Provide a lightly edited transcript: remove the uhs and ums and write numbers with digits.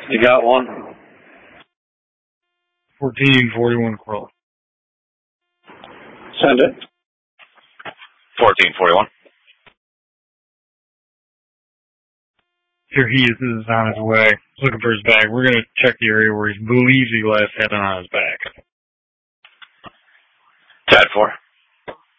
You got one? 1441 crawl. Send it. 1441. Here he is on his way. Looking for his bag. We're going to check the area where he believes he last had it on his back. Tad 4.